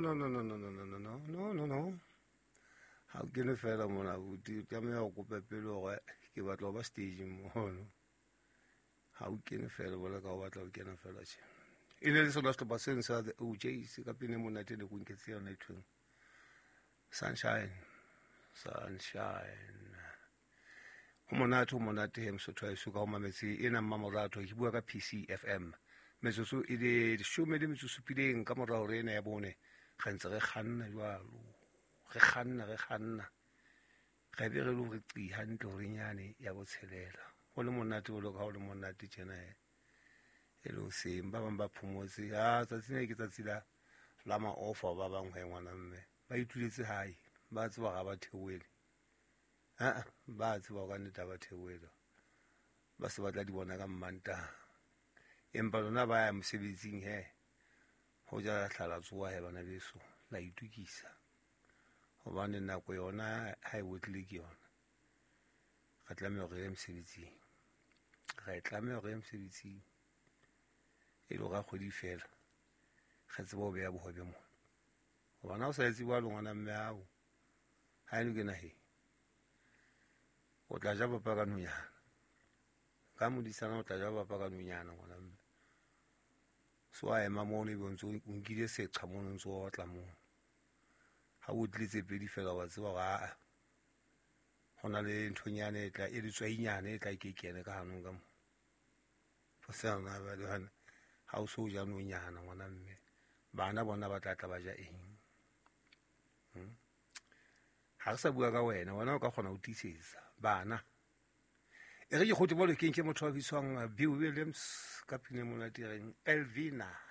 no, no, no, no, no, no, no, no, no, no, no. Ha o kene fela mona abuti tlameha go kopa pele gore ke batla go ba stage mono ha o kene fela bola ka o batla go kena fela tse e ne le sona se ba seng sa the OJs ka pene mona te le go nketse yona ithong sunshine ho monate he msotho a suka o mametse ena mmamoratho ke bua ka PC FM metsotso e le shume le metsotso pileng ka morao re ena ya bone ga ntse re kganna jwalo re kganna ga be re lo re tsi hantle gore nyane ya botshelela go le monate o lo ka go le monate tjena e lo seng ba bang ba phomotse tsatsing ke tsatsi la ma offer ba bang ho ngwana mme ba ituletse hae ba tswa ga ba theoele ba tswa ga neta ba theoele ba se batla di bona ka mmanta empa lona ba ya mosebetsing ho ja hlala tsoa he bana beso la itukisa gobane nako yona ha e botlile ke yona ga tlameha go re mosebetsing e lo ga kgwedi fela ga tseba o beya bohobe mo gobana o sa etse ba lengwana mme hao ha e no kena o tla ja papa ka nonyana ka modisana o tla ja papa ka nonyana ngwana mme so a ema mo ne bontso o nkile seqha mo ntso o tla mo ha o tletse pedi fela wa tseba ga hona le nthonyane e tla e le tswainyane e tla ikekene ka hanong ka mo fo sana ba le hana ha o so ja nonyana ngwana mme bana bona ba tla ba ja eng ha re sa bua ka wena o ka kgona ho tisetsa bana e re ke khotse bo le ke motho wa biswang Bill Williams ka pine mona tireng Elvina